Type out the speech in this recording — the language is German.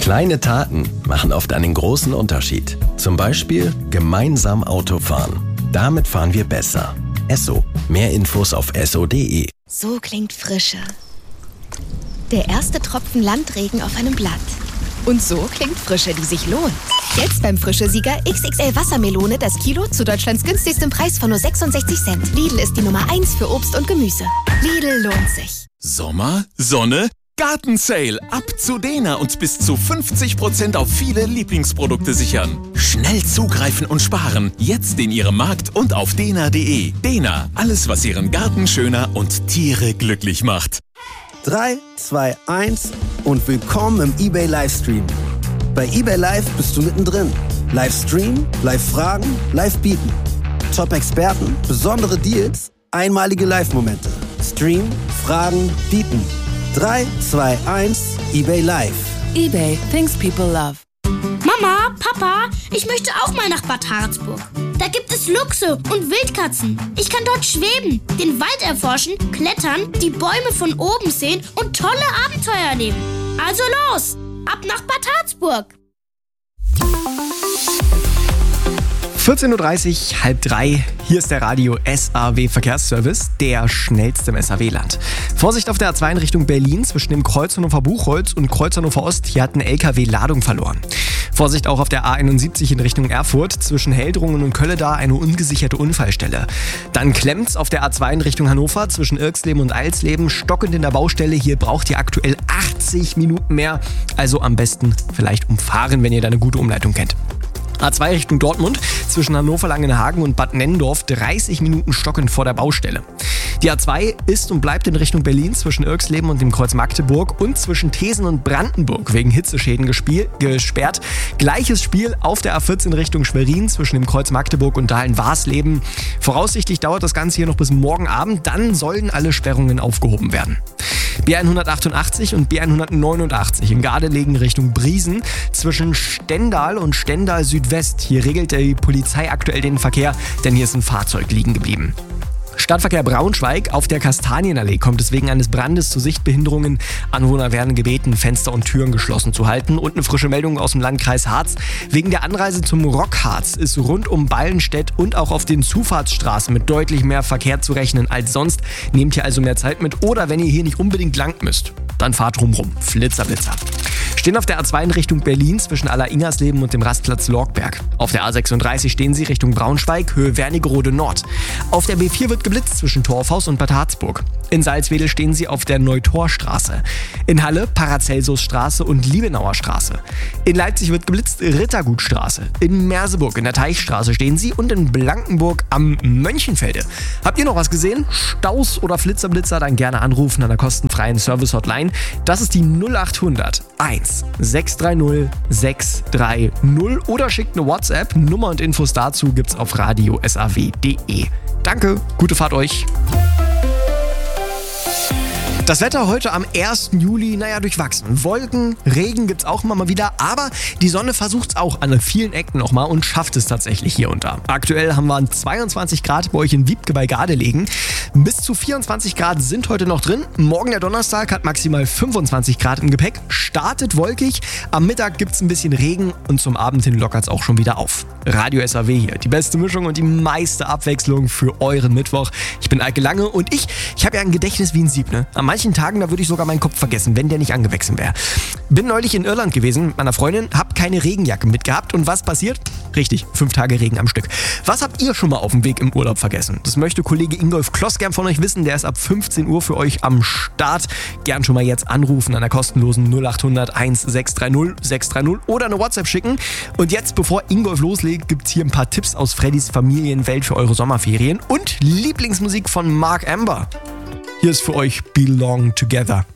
Kleine Taten machen oft einen großen Unterschied. Zum Beispiel gemeinsam Auto fahren. Damit fahren wir besser. Esso. Mehr Infos auf esso.de. So klingt Frische. Der erste Tropfen Landregen auf einem Blatt. Und so klingt Frische, die sich lohnt. Jetzt beim Frische-Sieger XXL Wassermelone das Kilo zu Deutschlands günstigstem Preis von nur 66 Cent. Lidl ist die Nummer 1 für Obst und Gemüse. Lidl lohnt sich. Sommer, Sonne, Gartensale. Ab zu Dena und bis zu 50% auf viele Lieblingsprodukte sichern. Schnell zugreifen und sparen. Jetzt in Ihrem Markt und auf dena.de. Dena, alles was Ihren Garten schöner und Tiere glücklich macht. 3, 2, 1 und willkommen im eBay Livestream. Bei eBay Live bist du mittendrin. Livestream, Live-Fragen, Live-Bieten. Top-Experten, besondere Deals, einmalige Live-Momente. Stream, Fragen, Bieten. 3, 2, 1, eBay Live. eBay, things people love. Mama, Papa, ich möchte auch mal nach Bad Harzburg. Da gibt es Luchse und Wildkatzen. Ich kann dort schweben, den Wald erforschen, klettern, die Bäume von oben sehen und tolle Abenteuer erleben. Also los, ab nach Bad Harzburg. 14.30 Uhr, halb drei. Hier ist der Radio SAW Verkehrsservice, der schnellste im SAW-Land. Vorsicht auf der A2 in Richtung Berlin zwischen dem Kreuz Hannover Buchholz und Kreuz Hannover Ost. Hier hat ein LKW Ladung verloren. Vorsicht auch auf der A71 in Richtung Erfurt zwischen Heldrungen und Kölleda eine ungesicherte Unfallstelle. Dann klemmt's auf der A2 in Richtung Hannover zwischen Irksleben und Eilsleben. Stockend in der Baustelle. Hier braucht ihr aktuell 80 Minuten mehr. Also am besten vielleicht umfahren, wenn ihr da eine gute Umleitung kennt. A2 Richtung Dortmund zwischen Hannover-Langenhagen und Bad Nennendorf 30 Minuten stockend vor der Baustelle. Die A2 ist und bleibt in Richtung Berlin zwischen Irksleben und dem Kreuz Magdeburg und zwischen Thesen und Brandenburg wegen Hitzeschäden gesperrt. Gleiches Spiel auf der A14 Richtung Schwerin zwischen dem Kreuz Magdeburg und Dahlen-Warsleben. Voraussichtlich dauert das Ganze hier noch bis morgen Abend, dann sollen alle Sperrungen aufgehoben werden. B188 und B189 in Gardelegen Richtung Briesen zwischen Stendal und Stendal Südwest. Hier regelt die Polizei aktuell den Verkehr, denn hier ist ein Fahrzeug liegen geblieben. Stadtverkehr Braunschweig. Auf der Kastanienallee kommt es wegen eines Brandes zu Sichtbehinderungen. Anwohner werden gebeten, Fenster und Türen geschlossen zu halten. Und eine frische Meldung aus dem Landkreis Harz. Wegen der Anreise zum Rockharz ist rund um Ballenstedt und auch auf den Zufahrtsstraßen mit deutlich mehr Verkehr zu rechnen als sonst. Nehmt hier also mehr Zeit mit oder wenn ihr hier nicht unbedingt lang müsst, dann fahrt rumrum. Flitzer, Blitzer. Stehen auf der A2 in Richtung Berlin zwischen Aller-Ingersleben und dem Rastplatz Lorgberg. Auf der A36 stehen sie Richtung Braunschweig, Höhe Wernigerode Nord. Auf der B4 wird geblitzt zwischen Torfhaus und Bad Harzburg. In Salzwedel stehen sie auf der Neutorstraße. In Halle Paracelsusstraße und Liebenauer Straße. In Leipzig wird geblitzt Rittergutstraße. In Merseburg in der Teichstraße stehen sie und in Blankenburg am Mönchenfelde. Habt ihr noch was gesehen? Staus oder Flitzerblitzer? Dann gerne anrufen an der kostenfreien Service-Hotline. Das ist die 0800 1 630 630 oder schickt eine WhatsApp. Nummer und Infos dazu gibt's auf radiosaw.de. Danke, gute Fahrt euch. Das Wetter heute am 1. Juli, durchwachsen. Wolken, Regen gibt's auch immer mal wieder, aber die Sonne versucht's auch an vielen Ecken nochmal und schafft es tatsächlich hier und da. Aktuell haben wir 22 Grad bei euch in Wiebke bei Gardelegen. Bis zu 24 Grad sind heute noch drin. Morgen der Donnerstag hat maximal 25 Grad im Gepäck, startet wolkig. Am Mittag gibt's ein bisschen Regen und zum Abend hin lockert's auch schon wieder auf. Radio SAW hier, die beste Mischung und die meiste Abwechslung für euren Mittwoch. Ich bin Eike Lange und ich habe ja ein Gedächtnis wie ein Sieb, ne? An manchen Tagen, da würde ich sogar meinen Kopf vergessen, wenn der nicht angewachsen wäre. Bin neulich in Irland gewesen mit meiner Freundin, hab keine Regenjacke mitgehabt und was passiert? Richtig, 5 Tage Regen am Stück. Was habt ihr schon mal auf dem Weg im Urlaub vergessen? Das möchte Kollege Ingolf Kloss gern von euch wissen, der ist ab 15 Uhr für euch am Start. Gern schon mal jetzt anrufen an der kostenlosen 0800 1 630 630 oder eine WhatsApp schicken. Und jetzt, bevor Ingolf loslegt, gibt's hier ein paar Tipps aus Freddys Familienwelt für eure Sommerferien und Lieblingsmusik von Mark Amber. Hier ist für euch Belong Together.